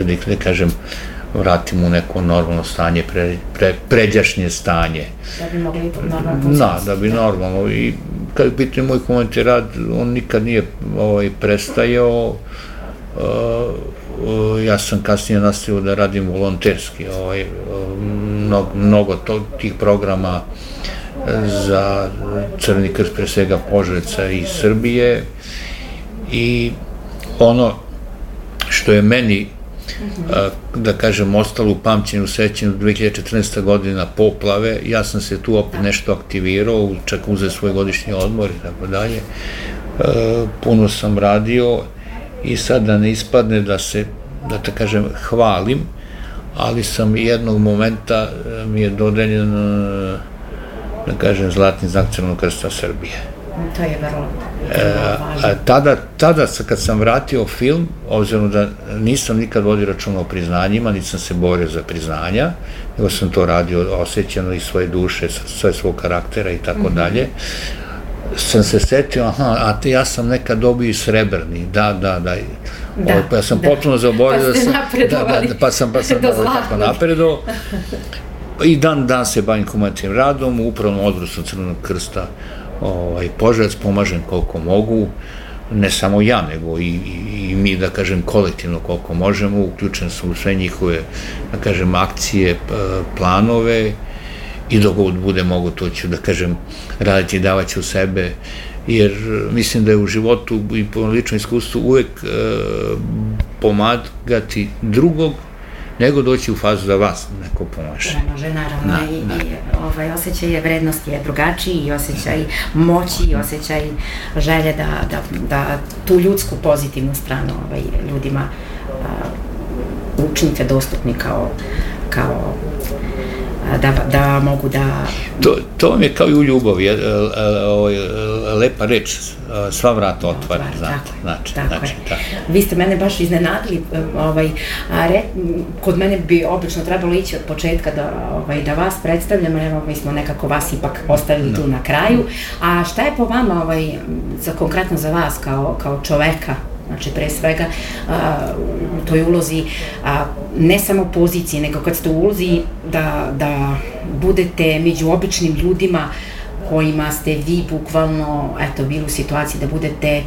da ih, da kažem, vratimo u neko normalno stanje, pređašnje stanje. Da bi mogli i normalno funkcionisati. Da bi normalno. I kad je pitanje moj humanitarni rad, on nikad nije prestajao. Ja sam kasnije nastavio da radim volonterski. Mnogo tih programa za Crveni krst, pre svega Požarevca i Srbije. I ono što je meni, da kažem, ostalo u pamćenju, u sećanju 2014. godina poplave, ja sam se tu opet nešto aktivirao, čak uzeo svoj godišnji odmor i tako dalje. Puno sam radio i sad da ne ispadne da se, da kažem, hvalim, ali sam jednog momenta mi je dodeljen, da kažem, Zlatni znak Crvenog krsta Srbije. To je vrlo važno. Tada, kad sam vratio film, obzirom da nisam nikad vodio računa o priznanjima, nisam se borio za priznanja, nego sam to radio osjećano iz svoje duše, sve svog karaktera i tako dalje, sam se setio, ja sam nekad dobio i srebrni, da. Pa ja sam potpuno zaboravio da sam... Pa sam tako napredovao. I dan se bavim humanitarnim radom, u upravnom odboru Crvenog krsta Požarevac, pomažem koliko mogu, ne samo ja, nego i mi, da kažem, kolektivno koliko možemo, uključen sam u sve njihove, da kažem, akcije, planove i dok god bude mogu, to ću, da kažem, raditi i davati u sebe, jer mislim da je u životu i po ličnom iskustvu uvek pomagati drugog, nego doći u fazu da vas neko pomaže. Može, naravno, i osjećaj vrednosti je drugačiji, i osjećaj moći, i osjećaj želje da tu ljudsku pozitivnu stranu ljudima učinite dostupni kao da mogu da... To vam je kao i u ljubavi, lepa reč, sva vrata otvara, znači. Vi ste mene baš iznenadili, kod mene bi obično trebalo ići od početka da vas predstavljamo, evo mi smo nekako vas ipak ostavili tu na kraju, a šta je po vama, konkretno za vas kao čoveka, znači pre svega u toj ulozi, ne samo poziciji, nego kad ste u ulozi da budete među običnim ljudima kojima ste vi bukvalno, bili u situaciji da budete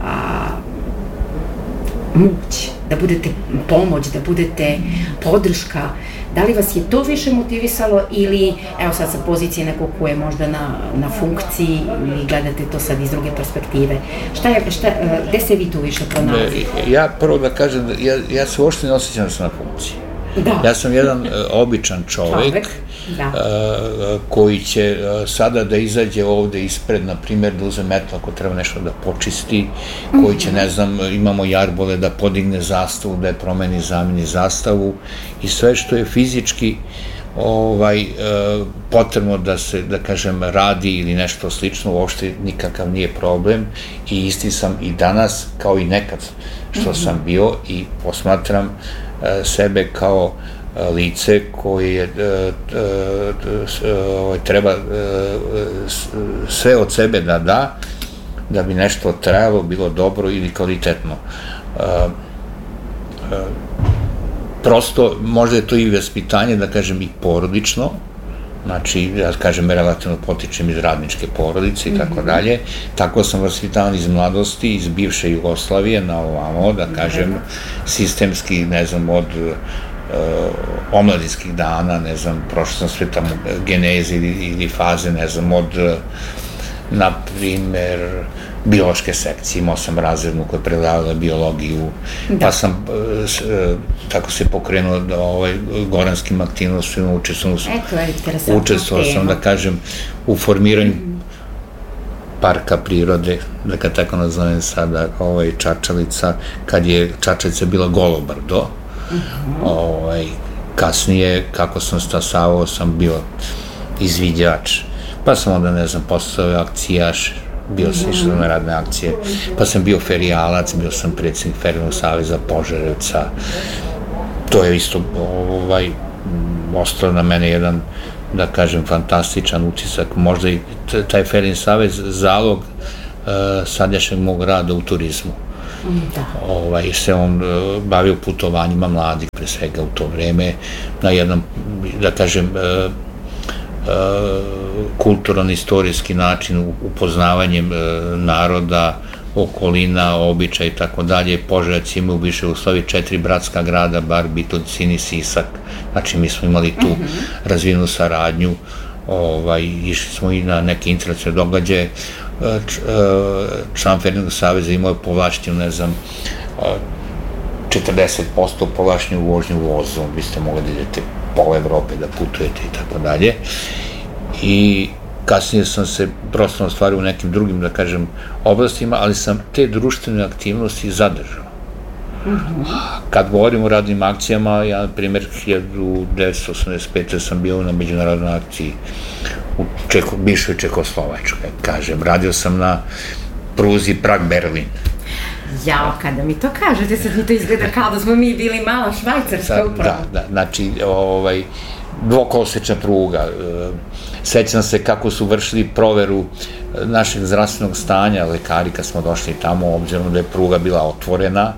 moć, da budete pomoć, da budete podrška. Da li vas je to više motivisalo ili, evo sad sa pozicije nekog ko je možda na funkciji ili gledate to sad iz druge perspektive? Gde se vi tu više pronalazite? Ja prvo da kažem, ja se uopšte ne osjećam da sam na funkciji. Ja sam jedan običan čovek koji će sada da izađe ovde ispred, na primjer, da uze metla ako treba nešto da počisti, koji će, ne znam, imamo jarbole, da podigne zastavu, da je promeni, zameni zastavu i sve što je fizički potrebno da se, da kažem, radi ili nešto slično, uopšte nikakav nije problem i isti sam i danas kao i nekad što sam bio i posmatram sebe kao lice koje treba sve od sebe da bi nešto trajalo, bilo dobro ili kvalitetno. Prosto, možda je to i vaspitanje, da kažem, i porodično, znači, ja kažem, relativno potičem iz radničke porodice i tako dalje, tako sam vaspitavan iz mladosti, iz bivše Jugoslavije na ovamo, da kažem, sistemski, ne znam, od omladinskih dana, ne znam, prošao sam sve tamo geneze ili faze, ne znam, od, na primer, biološke sekcije, imao sam razrednu koja je predavala biologiju, pa sam tako se pokrenuo goranskim aktivnostima, učestvovao sam, da kažem, u formiranju parka prirode, da kad tako nazovem sada, Čačalica, kad je Čačalica bila Golobrdo, kasnije, kako sam stasavao, sam bio izviđač, pa sam onda, ne znam, postao akcijaš, bio sam išao na radne akcije, pa sam bio ferijalac, bio sam predsjednik Ferijalnog saveza Požarevca. To je isto ostao na mene jedan, da kažem, fantastičan utisak, možda i taj Ferijalni savez zalog sadašnjeg mog rada u turizmu. se on bavio putovanjima mladih, pre svega u to vreme, na jednom, da kažem, kulturno-istorijski način, upoznavanjem naroda, okolina, običaja i tako dalje. Požarevac imaju više u Slovi 4 bratska grada, Bar, Bitolj, Sinis, Sisak, znači mi smo imali tu razvijenu saradnju, išli smo i na neke internacionalne događaje. Član Fernandskog saveza imao je povlašćenu, ne znam, 40% povlašćenu vožnju vozom, vi ste mogli da idete pola Evrope, da putujete i tako dalje. I kasnije sam se prosto ostvario u nekim drugim, da kažem, oblastima, ali sam te društvene aktivnosti zadržao. Kad govorim o radnim akcijama, ja, na primjer, 1985. sam bio na međunarodnoj akciji u bivšoj Čekoslovačkoj, kažem. Radio sam na pruzi Prag-Berlin. Jao, kada mi to kažete, sad mi to izgleda kao da smo mi bili mala Švajcarska upravo. Da, znači, dvokolosečna pruga. Sećam se kako su vršili proveru našeg zdravstvenog stanja, lekari kad smo došli tamo, obzirom da je pruga bila otvorena,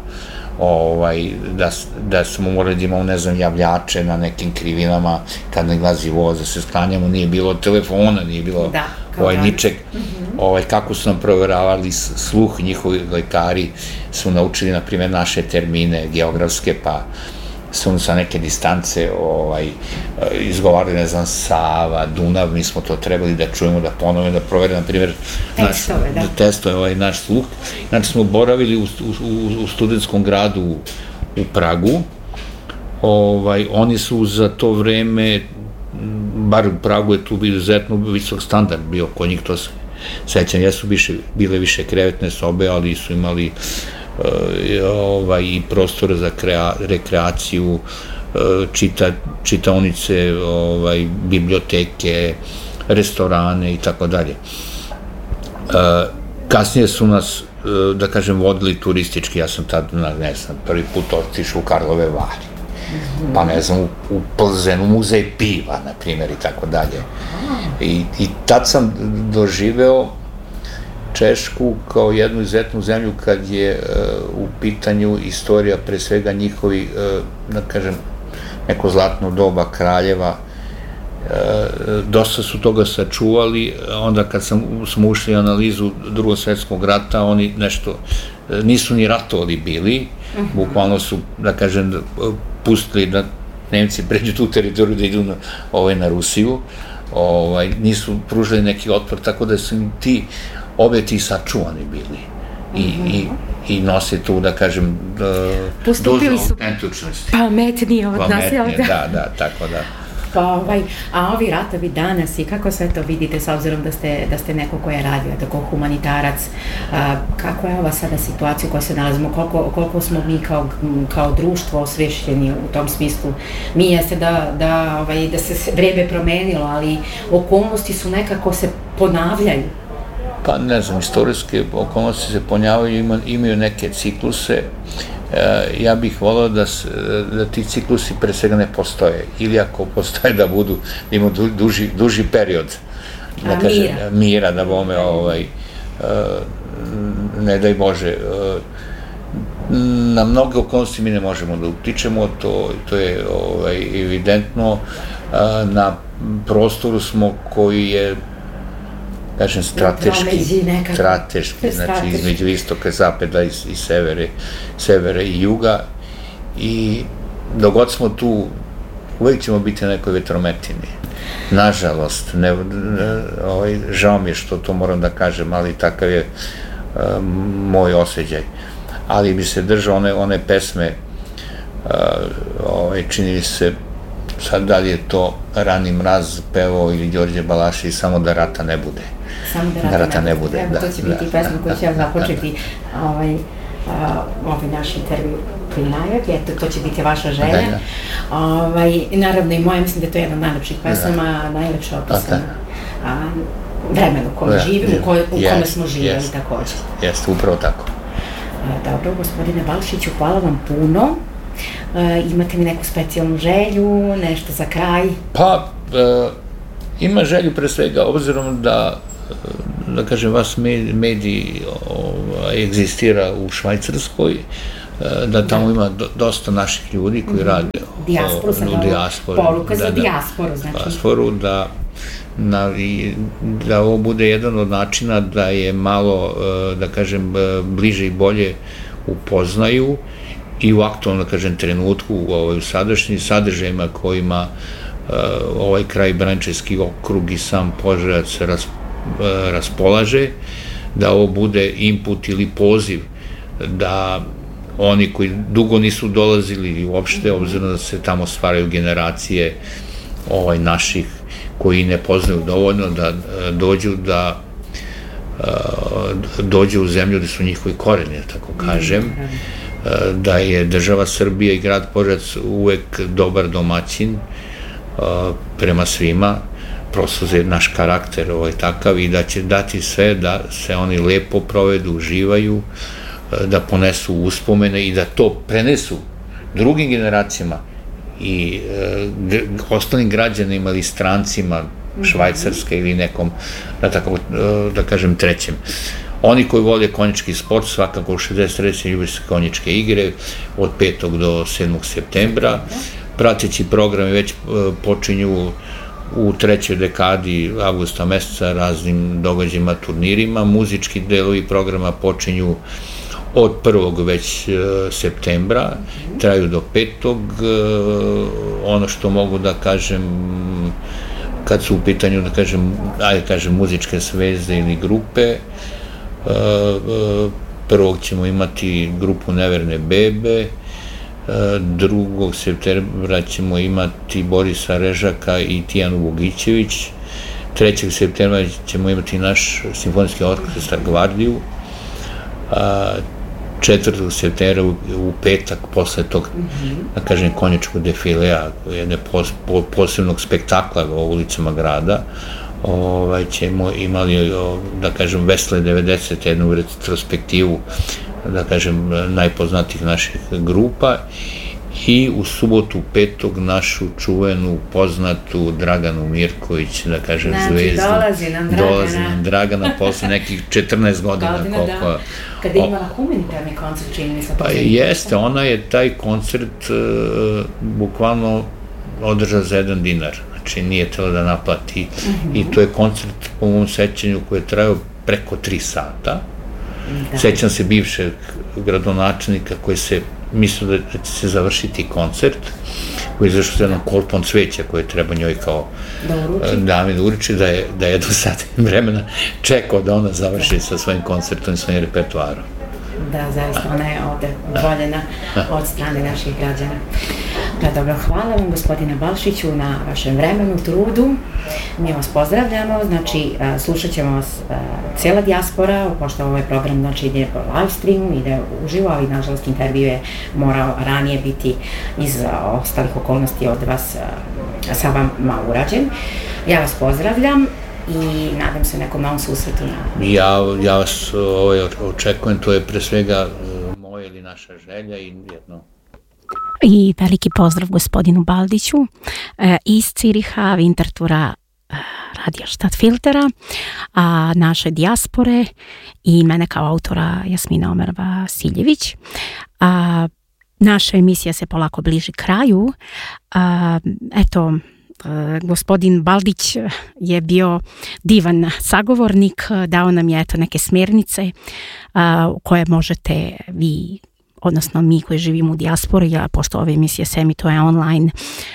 da smo morali da imamo, ne znam, javljače na nekim krivinama, kad ne glazi voz, da se sklanjamo, nije bilo telefona, nije bilo ničeg. Kako su nam proveravali sluh, njihovi lekari su naučili, na primjer, naše termine geografske, pa su sa neke distance izgovarali, ne znam, Sava, Dunav, mi smo to trebali da čujemo, da ponovimo, da proverimo, na primjer, testove, naš sluh. Znači smo boravili u studentskom gradu u Pragu, oni su za to vreme, bar u Pragu je tu bio izuzetno visok standard bio kod njih, to se sećam, jesu bile više krevetne sobe, ali su imali i prostora za rekreaciju, čitaonice, biblioteke, restorane i tako dalje. Kasnije su nas, da kažem, vodili turistički, ja sam tad, ne znam, prvi put otišao u Karlove Vari, pa ne znam, u Plzenu, muzej piva, na primjer, i tako dalje. I tad sam doživeo Češku kao jednu izuzetnu zemlju kad je u pitanju istorija, pre svega njihovi, da kažem, neko zlatno doba kraljeva, dosta su toga sačuvali. Onda kad smo ušli u analizu Drugog svjetskog rata, oni nešto, nisu ni ratovali bili, bukvalno su, da kažem, pustili da Nemci pređu tu teritoriju da idu na Rusiju, nisu pružili neki otpor, tako da su ti objekti sačuvani bili i nose tu, da kažem, dozu autentičnosti. Pametniji od nas, jel da? Da, tako da. A ovi ratovi danas i kako sve to vidite, s obzirom da ste neko ko je radio, tako humanitarac, kako je ova sada situacija u kojoj se nalazimo, koliko smo mi kao društvo osvešćeni u tom smislu? Mi jeste da se vreme promenilo, ali okolnosti su nekako se ponavljaju. Pa ne znam, istorijske okolnosti se ponavljaju, imaju neke cikluse. Ja bih volao da ti ciklusi pre svega ne postoje, ili ako postoje da imamo duži period mira, da bome, ne daj Bože. Na mnoge okolnosti mi ne možemo da utičemo, to je evidentno. Na prostoru smo koji je, kažem, strateški, znači između istoka, zapada i severa i juga, i dok god smo tu, uvijek ćemo biti na nekoj vetrometini. Nažalost, žao mi je što to moram da kažem, ali takav je moj osjećaj. Ali bi se držao one pesme, čini se, sad da li je to Rani Mraz pevao ili Đorđe Balašević, samo da rata ne bude. Da rata ne bude. Evo, to će biti pesma koju će započeti ovaj naš intervju pri najavi, eto, to će biti vaša želja. Naravno i moja, mislim da je to jedna od najlepših pesama, najlepša opisana vremenu u kojem živimo, u kome smo živjeli također. Jeste, upravo tako. Dobro, gospodine Balšiću, hvala vam puno. Imate li neku specijalnu želju, nešto za kraj? Pa, ima želju pre svega, obzirom da da kažem, vas medij egzistira u Švajcarskoj, da tamo ima dosta naših ljudi koji rade u dijasporu. Poruka za dijasporu, znači. Dijasporu, da ovo bude jedan od načina da je malo, da kažem, bliže i bolje upoznaju i u aktualnom, da kažem, trenutku, u sadašnjim sadržajima kojima ovaj kraj Braničevski okrug i sam Požarevac raspolaže, da ovo bude input ili poziv da oni koji dugo nisu dolazili ili uopšte, obzirom da se tamo stvaraju generacije naših koji ne poznaju dovoljno, da dođu u zemlju gde su njihovi koreni, tako kažem, da je država Srbija i grad Požarevac uvek dobar domaćin prema svima, prosto za naš karakter takav i da će dati sve da se oni lepo provedu, uživaju, da ponesu uspomene i da to prenesu drugim generacijama i ostalim građanima ili strancima Švajcarske ili nekom, da kažem, trećem. Oni koji vole konjički sport, svakako u 63. ljubiteljske konjičke igre od 5. do 7. septembra. Prateći programi već počinju u trećoj dekadi avgusta meseca raznim događajima, turnirima. Muzički delovi programa počinju od 1. već septembra, traju do 5. Ono što mogu da kažem, kad su u pitanju, da kažem, muzičke zvezde ili grupe, 1. ćemo imati grupu Neverne bebe, 2. septembra ćemo imati Borisa Režaka i Tijanu Bogićević, 3. septembra ćemo imati naš simfonijski orkestar Gvardiju, 4. septembra u petak posle tog, da kažem, konjičkog defilea, jedne posebnog spektakla u ulicama grada, ćemo imali, da kažem, Vesle 90, jednu retrospektivu, da kažem, najpoznatijih naših grupa i u subotu 5. našu čuvenu, poznatu Draganu Mirković, da kažem, zvezdu. Dolazi nam Dragana posle nekih 14 godina. Kada je imala humanitarni koncert, čini mi se. Pa jeste, ona je taj koncert bukvalno održala za $1, znači nije tela da naplati i to je koncert, po mom sećanju, koji je trajao preko 3 sata. Sećam se bivšeg gradonačelnika koji se mislio da će se završiti koncert, koji je zašao s jednom kolpom cveća koje treba njoj kao dami da uruči, da je do sada vremena čekao da ona završi sa svojim koncertom i svojim repertoarom. Da, zaista, ona je ovde voljena od strane naših građana. Dobro, hvala vam, gospodine Balšiću, na vašem vremenu, trudu. Mi vas pozdravljamo, znači slušat ćemo vas cijela dijaspora, pošto ovaj program znači ide po live streamu, ide uživo, ali nažalost intervju je morao ranije biti iz ostalih okolnosti od vas sa vama urađen. Ja vas pozdravljam i nadam se nekom novom susretu. Ja vas očekujem, to je pre svega moja ili naša želja i jedno. I veliki pozdrav gospodinu Baldiću iz Ciriha, Winterthura, Radio Stadtfiltera, a naše dijaspore i mene kao autora Jasmina Omer Vasiljević. Naša emisija se polako bliži kraju. Eto, gospodin Baldić je bio divan sagovornik, dao nam je neke smjernice koje možete vi, odnosno mi koji živimo u dijaspori, pošto ove emisije se emituje online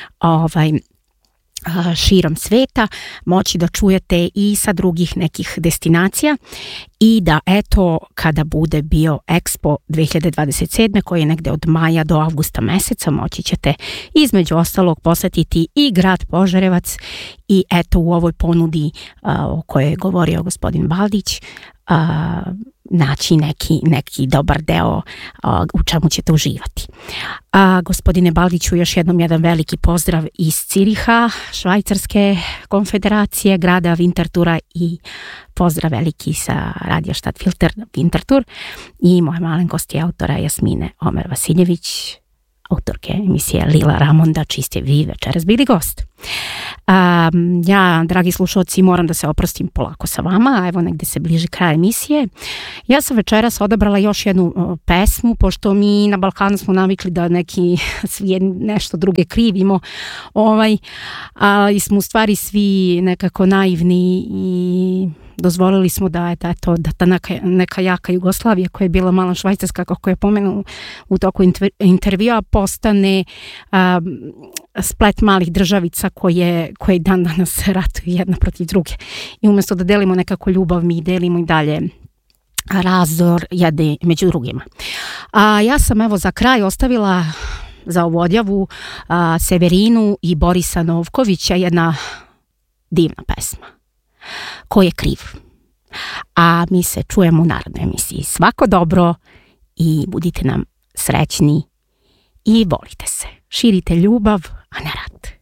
širom sveta, moći da čujete i sa drugih nekih destinacija i da eto kada bude bio Expo 2027. koji je negde od maja do avgusta meseca, moći ćete između ostalog posetiti i grad Požarevac i eto u ovoj ponudi o kojoj je govorio gospodin Baldić naći neki dobar deo u čemu ćete uživati. Gospodine Baldiću, još jednom jedan veliki pozdrav iz Ciriha, Švajcarske konfederacije, grada Winterthura i pozdrav veliki sa Radio Stadtfilter Winterthur i moje malenkosti autora Jasmine Omer Vasiljević, autorke emisije Lila Ramonda, čiji ste vi večeras bili gost. Ja, dragi slušalci, moram da se oprostim polako sa vama, evo negde se bliži kraj emisije. Ja sam večeras odabrala još jednu pesmu, pošto mi na Balkanu smo navikli da neki svi nešto druge krivimo, ali smo u stvari svi nekako naivni i dozvolili smo da ta neka jaka Jugoslavija koja je bila mala Švajcarska, kako je pomenuo u toku intervjua, postane splet malih državica koje dan danas ratuju jedna protiv druge. I umjesto da delimo nekako ljubav, mi delimo i dalje razdor jedni među drugima. Ja sam evo za kraj ostavila za ovu odjavu Severinu i Borisa Novkovića, jedna divna pesma. Ko je kriv? A mi se čujemo u narodnoj emisiji. Svako dobro i budite nam srećni i volite se. Širite ljubav, a ne rat.